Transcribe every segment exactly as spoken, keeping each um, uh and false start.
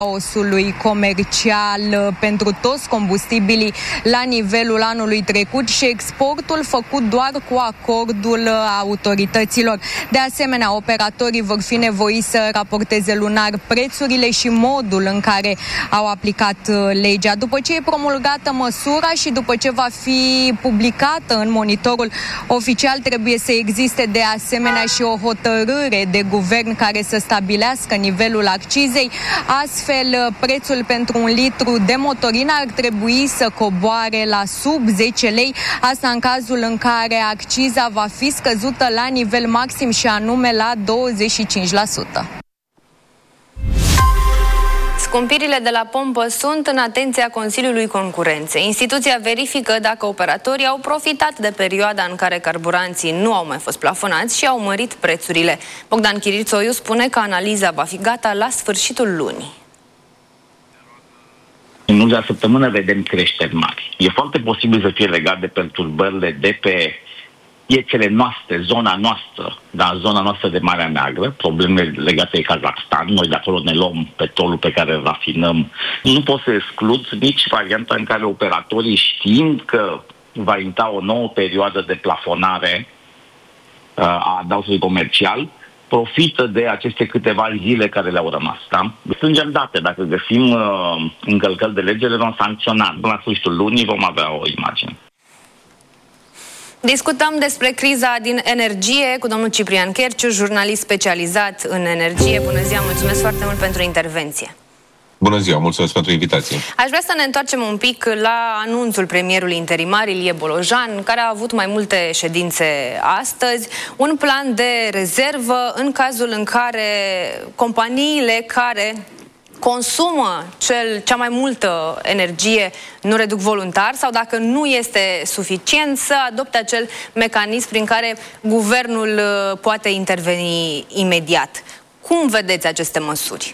Osului comercial pentru toți combustibilii la nivelul anului trecut și exportul făcut doar cu acordul autorităților. De asemenea, operatorii vor fi nevoiți să raporteze lunar prețurile și modul în care au aplicat legea. După ce e promulgată măsura și după ce va fi publicată în monitorul oficial, trebuie să existe de asemenea și o hotărâre de guvern care să stabilească nivelul accizei. Astfel, prețul pentru un litru de motorină ar trebui să coboare la sub zece lei, asta în cazul în care acciza va fi scăzută la nivel maxim și anume la douăzeci și cinci la sută. Scumpirile de la pompă sunt în atenția Consiliului Concurenței. Instituția verifică dacă operatorii au profitat de perioada în care carburanții nu au mai fost plafonați și au mărit prețurile. Bogdan Chirițoiu spune că analiza va fi gata la sfârșitul lunii. În ultima săptămână vedem creșteri mari. E foarte posibil să fie legat de perturbările de pe piețele noastre, zona noastră, da, zona noastră de Marea Neagră, probleme legate de Kazakhstan. Noi de acolo ne luăm petrolul pe care îl rafinăm. Nu pot să exclud nici varianta în care operatorii, știind că va intra o nouă perioadă de plafonare uh, a adaosului comercial, profită de aceste câteva zile care le-au rămas. Da? Strângem date. Dacă găsim uh, încălcări de lege, le vom sancționa. Până la sfârșitul lunii vom avea o imagine. Discutăm despre criza din energie cu domnul Ciprian Cherciu, jurnalist specializat în energie. Bună ziua, mulțumesc foarte mult pentru intervenție. Bună ziua, mulțumesc pentru invitație. Aș vrea să ne întoarcem un pic la anunțul premierului interimar Ilie Bolojan, care a avut mai multe ședințe astăzi, un plan de rezervă în cazul în care companiile care consumă cel, cea mai multă energie nu reduc voluntar sau dacă nu este suficient să adopte acel mecanism prin care guvernul poate interveni imediat. Cum vedeți aceste măsuri?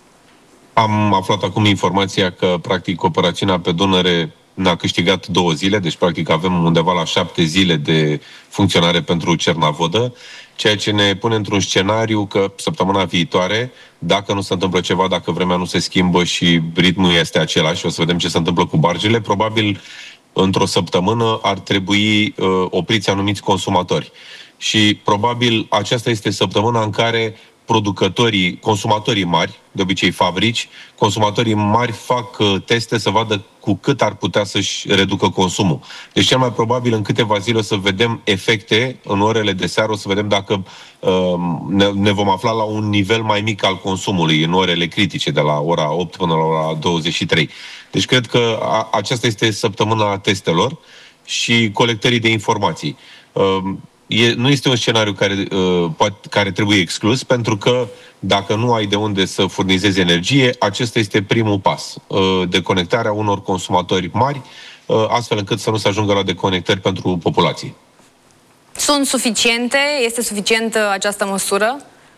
Am aflat acum informația că, practic, operațiunea pe Dunăre ne-a câștigat două zile, deci, practic, avem undeva la șapte zile de funcționare pentru Cernavodă, ceea ce ne pune într-un scenariu că săptămâna viitoare, dacă nu se întâmplă ceva, dacă vremea nu se schimbă și ritmul este același, o să vedem ce se întâmplă cu bargele, probabil într-o săptămână ar trebui uh, opriți anumiți consumatori. Și probabil aceasta este săptămâna în care producătorii, consumatorii mari, de obicei fabrici, consumatorii mari fac uh, teste să vadă cu cât ar putea să-și reducă consumul. Deci cel mai probabil în câteva zile o să vedem efecte, în orele de seară o să vedem dacă uh, ne, ne vom afla la un nivel mai mic al consumului în orele critice, de la ora opt până la ora douăzeci și trei. Deci cred că a, aceasta este săptămâna testelor și colectării de informații. Uh, E, nu este un scenariu care, uh, poate, care trebuie exclus, pentru că dacă nu ai de unde să furnizezi energie, acesta este primul pas. Uh, deconectarea unor consumatori mari, uh, astfel încât să nu se ajungă la deconectări pentru populație. Sunt suficiente? Este suficientă această măsură?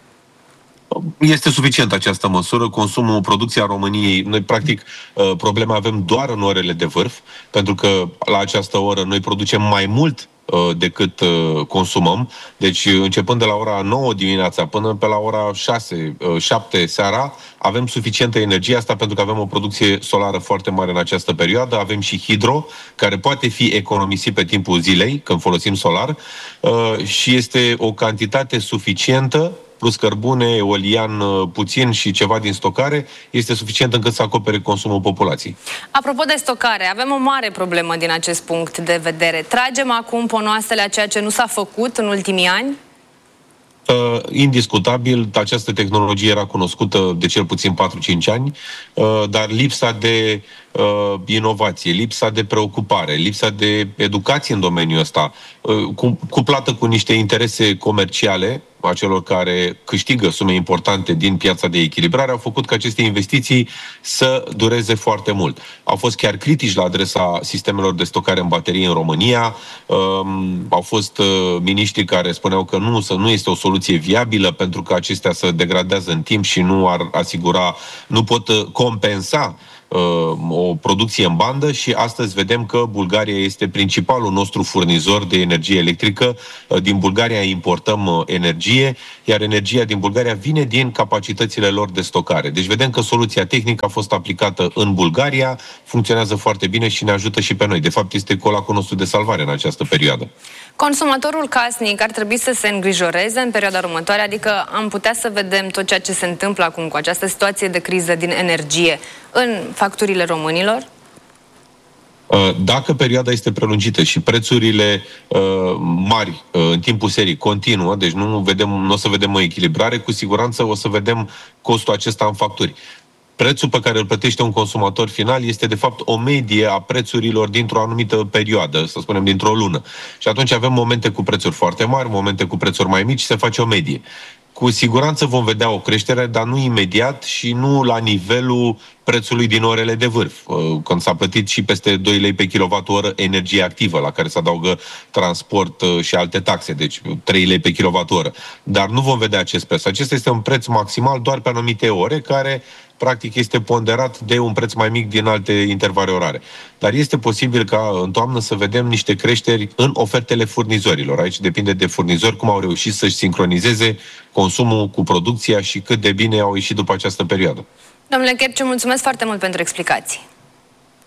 Este suficientă această măsură. Consumul, producția României, noi practic problema avem doar în orele de vârf, pentru că la această oră noi producem mai mult decât consumăm. Deci începând de la ora nouă dimineața până pe la ora șase șapte seara avem suficientă energie, asta pentru că avem o producție solară foarte mare în această perioadă, avem și hidro care poate fi economisit pe timpul zilei când folosim solar și este o cantitate suficientă plus cărbune, eolian puțin și ceva din stocare, este suficient încât să acopere consumul populației. Apropo de stocare, avem o mare problemă din acest punct de vedere. Tragem acum ponoasele a ceea ce nu s-a făcut în ultimii ani? Uh, indiscutabil, această tehnologie era cunoscută de cel puțin patru cinci ani, uh, dar lipsa de uh, inovație, lipsa de preocupare, lipsa de educație în domeniul ăsta, uh, cu, cuplată cu niște interese comerciale a celor care câștigă sume importante din piața de echilibrare, au făcut ca aceste investiții să dureze foarte mult. Au fost chiar critici la adresa sistemelor de stocare în baterii în România, um, au fost uh, miniștri care spuneau că nu, să nu este o soluție viabilă pentru că acestea se degradează în timp și nu ar asigura, nu pot uh, compensa o producție în bandă și astăzi vedem că Bulgaria este principalul nostru furnizor de energie electrică. Din Bulgaria importăm energie, iar energia din Bulgaria vine din capacitățile lor de stocare. Deci vedem că soluția tehnică a fost aplicată în Bulgaria, funcționează foarte bine și ne ajută și pe noi. De fapt, este colacul nostru de salvare în această perioadă. Consumatorul casnic ar trebui să se îngrijoreze în perioada următoare, adică am putea să vedem tot ceea ce se întâmplă acum cu această situație de criză din energie în facturile românilor? Dacă perioada este prelungită și prețurile uh, mari uh, în timpul serii continuă, deci nu, vedem, nu o să vedem o echilibrare, cu siguranță o să vedem costul acesta în facturi. Prețul pe care îl plătește un consumator final este de fapt o medie a prețurilor dintr-o anumită perioadă, să spunem dintr-o lună. Și atunci avem momente cu prețuri foarte mari, momente cu prețuri mai mici, se face o medie. Cu siguranță vom vedea o creștere, dar nu imediat și nu la nivelul prețului din orele de vârf, când s-a plătit și peste doi lei pe kilowattoră energie activă, la care se adaugă transport și alte taxe, deci trei lei pe kilowattoră. Dar nu vom vedea acest preț. Acesta este un preț maximal doar pe anumite ore, care practic este ponderat de un preț mai mic din alte intervale orare. Dar este posibil ca în toamnă să vedem niște creșteri în ofertele furnizorilor. Aici depinde de furnizori cum au reușit să-și sincronizeze consumul cu producția și cât de bine au ieșit după această perioadă. Domnule Chepciu, mulțumesc foarte mult pentru explicații.